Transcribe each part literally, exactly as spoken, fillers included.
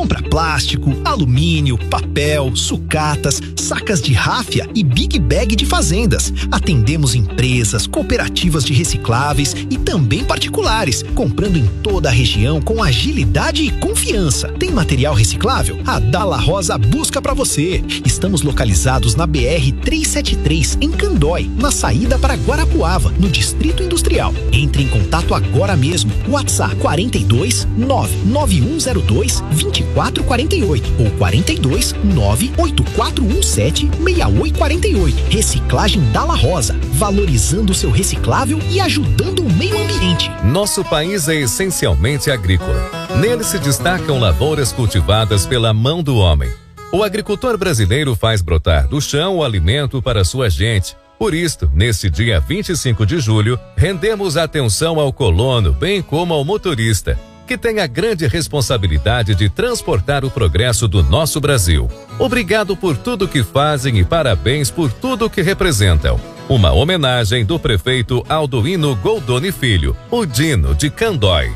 compra plástico, alumínio, papel, sucatas, sacas de ráfia e big bag de fazendas. Atendemos empresas, cooperativas de recicláveis e também particulares, comprando em toda a região com agilidade e confiança. Tem material reciclável? A Dalla Rosa busca para você. Estamos localizados na B R trezentos e setenta e três, em Candói, na saída para Guarapuava, no Distrito Industrial. Entre em contato agora mesmo. WhatsApp quarenta e dois, nove nove um zero dois, vinte e quatro quarenta e oito ou quarenta e dois, nove oito quatro um sete, seis oito quarenta e oito. Reciclagem Dalla Rosa, valorizando o seu reciclável e ajudando o meio ambiente. Nosso país é essencialmente agrícola. Nele se destacam lavouras cultivadas pela mão do homem. O agricultor brasileiro faz brotar do chão o alimento para sua gente. Por isto, neste dia vinte e cinco de julho, rendemos atenção ao colono, bem como ao motorista, que tem a grande responsabilidade de transportar o progresso do nosso Brasil. Obrigado por tudo que fazem e parabéns por tudo que representam. Uma homenagem do prefeito Alduino Goldoni Filho, o Dino de Candói.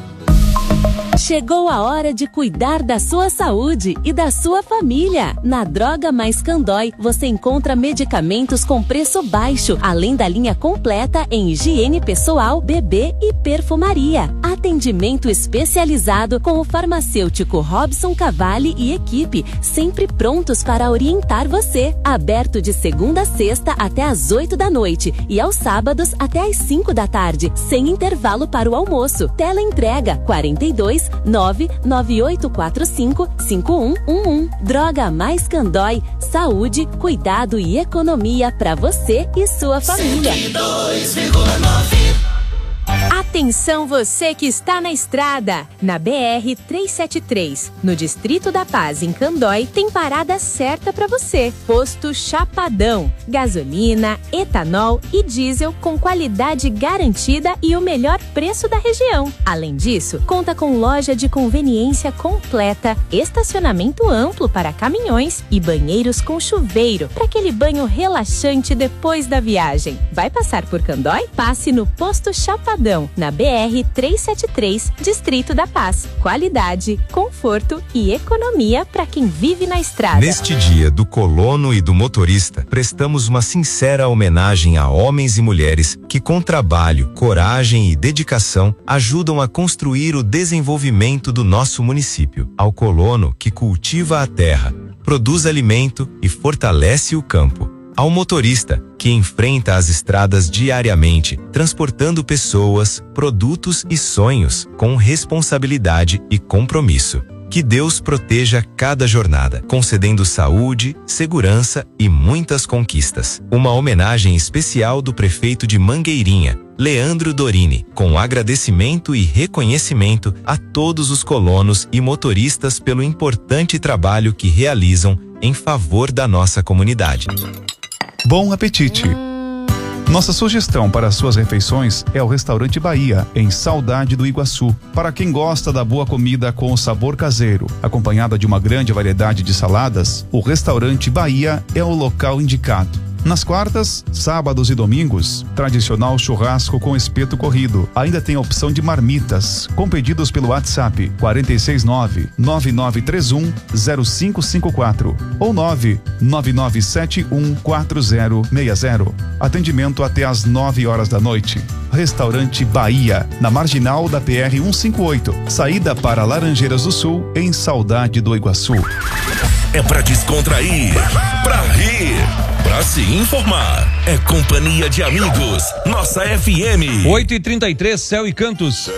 Chegou a hora de cuidar da sua saúde e da sua família. Na Droga Mais Candói, você encontra medicamentos com preço baixo, além da linha completa em higiene pessoal, bebê e perfumaria. Atendimento especializado com o farmacêutico Robson Cavalli e equipe, sempre prontos para orientar você. Aberto de segunda a sexta até às oito da noite e aos sábados até às cinco da tarde, sem intervalo para o almoço. Teleentrega quarenta e dois, nove nove oito quatro cinco, cinco um um um. Droga Mais Candói, saúde, cuidado e economia para você e sua família. cento e dois vírgula nove. Atenção você que está na estrada! Na B R trezentos e setenta e três, no Distrito da Paz, em Candói, tem parada certa para você. Posto Chapadão. Gasolina, etanol e diesel com qualidade garantida e o melhor preço da região. Além disso, conta com loja de conveniência completa, estacionamento amplo para caminhões e banheiros com chuveiro para aquele banho relaxante depois da viagem. Vai passar por Candói? Passe no Posto Chapadão, na B R trezentos e setenta e três, Distrito da Paz. Qualidade, conforto e economia para quem vive na estrada. Neste dia do colono e do motorista, prestamos uma sincera homenagem a homens e mulheres que com trabalho, coragem e dedicação ajudam a construir o desenvolvimento do nosso município. Ao colono que cultiva a terra, produz alimento e fortalece o campo. Ao motorista, que enfrenta as estradas diariamente, transportando pessoas, produtos e sonhos com responsabilidade e compromisso. Que Deus proteja cada jornada, concedendo saúde, segurança e muitas conquistas. Uma homenagem especial do prefeito de Mangueirinha, Leandro Dorini, com agradecimento e reconhecimento a todos os colonos e motoristas pelo importante trabalho que realizam em favor da nossa comunidade. Bom apetite! Nossa sugestão para suas refeições é o Restaurante Bahia, em Saudade do Iguaçu. Para quem gosta da boa comida com sabor caseiro, acompanhada de uma grande variedade de saladas, o Restaurante Bahia é o local indicado. Nas quartas, sábados e domingos, tradicional churrasco com espeto corrido. Ainda tem a opção de marmitas, com pedidos pelo WhatsApp quatro seis nove, nove nove três um, zero cinco cinco quatro ou nove nove nove sete um quatro zero seis zero. Atendimento até às nove horas da noite. Restaurante Bahia, na marginal da P R cento e cinquenta e oito, saída para Laranjeiras do Sul, em Saudade do Iguaçu. É pra descontrair, pra rir, pra se informar. É companhia de amigos. Nossa F M. oito e trinta e três, Céu e Cantos.